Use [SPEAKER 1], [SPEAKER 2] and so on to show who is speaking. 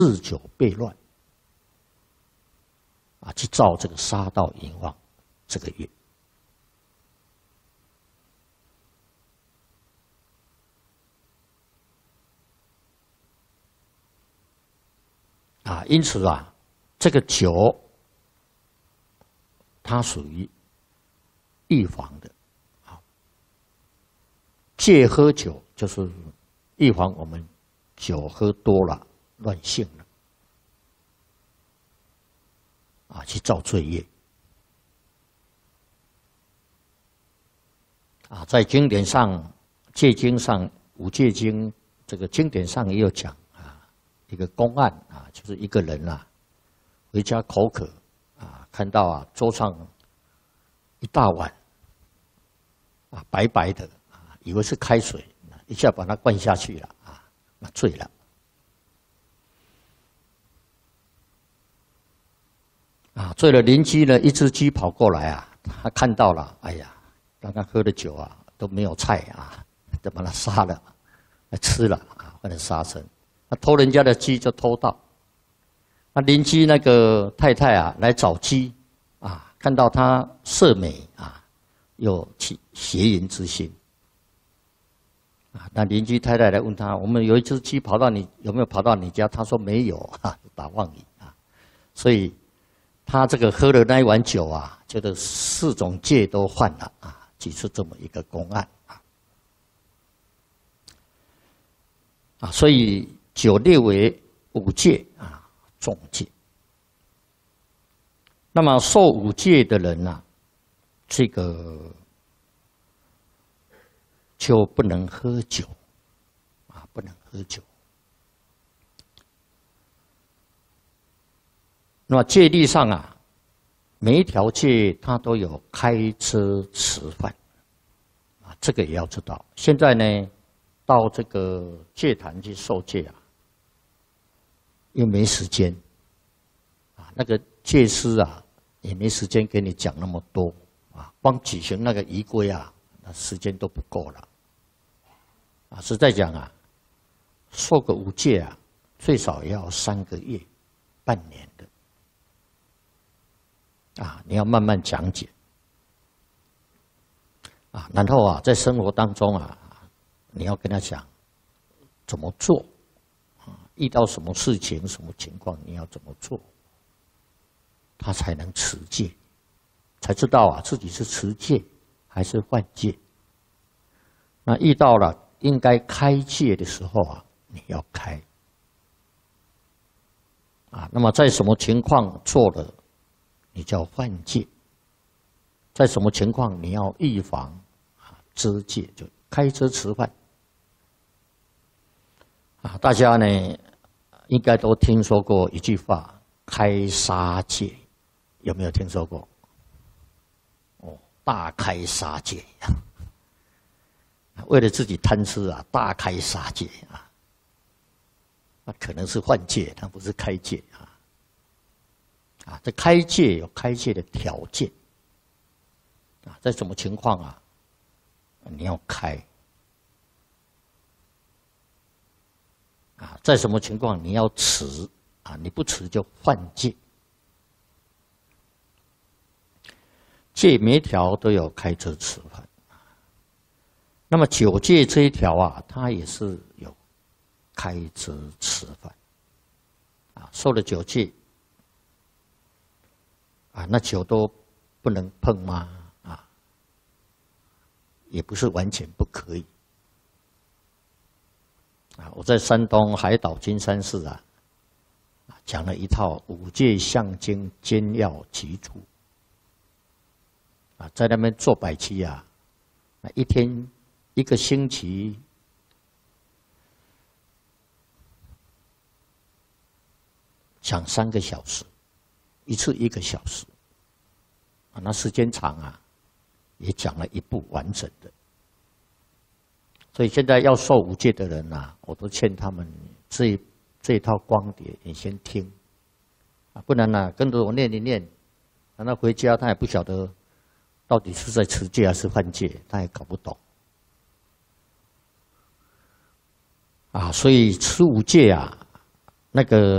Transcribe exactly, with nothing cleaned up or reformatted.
[SPEAKER 1] 日久悖乱，啊，去造这个杀盗淫妄这个业。啊，因此啊，这个酒，它属于预防的，啊，戒喝酒就是预防我们酒喝多了乱性了，啊，去造罪业。啊，在经典上，戒经上，五戒经这个经典上也有讲。一个公案啊，就是一个人啊，回家口渴啊，看到啊桌上一大碗啊白白的啊，以为是开水，一下把它灌下去了啊，那醉了。啊，醉了，邻居呢一只鸡跑过来啊，他看到了，哎呀，刚刚喝的酒啊都没有菜啊，就把它杀了，吃了啊，换成杀生。他偷人家的鸡就偷到，那邻居那个太太啊来找鸡，啊，看到他色美啊，有起邪淫之心，啊，那邻居太太来问他，我们有一只鸡跑到你有没有跑到你家？他说没有，啊，打妄语啊，所以他这个喝了那一碗酒啊，觉得四种戒都犯了啊，举出这么一个公案啊，啊，所以。酒列为五戒啊，重戒。那么受五戒的人呢、啊，这个就不能喝酒啊，不能喝酒。那么戒律上啊，每一条戒它都有开车吃饭啊，这个也要知道。现在呢，到这个戒坛去受戒啊。又没时间，啊，那个戒师啊，也没时间给你讲那么多，啊，光举行那个仪规啊，那时间都不够了，啊，实在讲啊，受个五戒啊，最少要三个月、半年的，啊，你要慢慢讲解，啊，然后啊，在生活当中啊，你要跟他讲怎么做。遇到什么事情、什么情况，你要怎么做，他才能持戒，才知道啊自己是持戒还是犯戒。那遇到了应该开戒的时候啊，你要开。啊，那么在什么情况做了，你叫犯戒；在什么情况你要预防啊遮戒，就开车吃饭。啊，大家呢应该都听说过一句话“开杀戒”，有没有听说过？哦，大开杀戒呀！为了自己贪吃啊，大开杀戒啊，那可能是犯戒，它不是开戒啊。啊，这开戒有开戒的条件啊，在什么情况啊，你要开。啊，在什么情况你要持啊？你不持就犯戒。戒每一条都有开车吃饭。那么酒戒这一条啊，它也是有开车吃饭。啊，受了酒戒，啊，那酒都不能碰吗？啊，也不是完全不可以。啊，我在山东海岛金山寺啊，讲了一套五戒相经煎药齐出。啊，在那边做百期啊，一天一个星期讲三个小时，一次一个小时。啊，那时间长啊，也讲了一部完整的。所以现在要受五戒的人呐、啊，我都劝他们这一这一套光碟你先听，啊，不然呢、啊、跟着我念一念，等他回家他也不晓得到底是在持戒还是犯戒，他也搞不懂。啊，所以持五戒啊，那个